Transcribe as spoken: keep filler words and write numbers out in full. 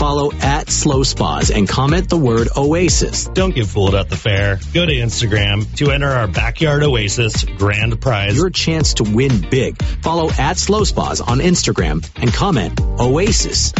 Follow at Slow Spas and comment the word Oasis. Don't get fooled at the fair. Go to Instagram to enter our Backyard Oasis grand prize. Your chance to win big. Follow at Slow Spas on Instagram and comment Oasis.